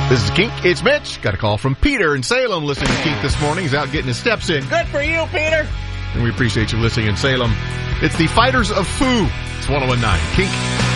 This is Kink. It's Mitch. Got a call from Peter in Salem listening to Kink this morning. He's out getting his steps in. Good for you, Peter. And we appreciate you listening in Salem. It's the Fighters of Foo. It's 101.9 Kink.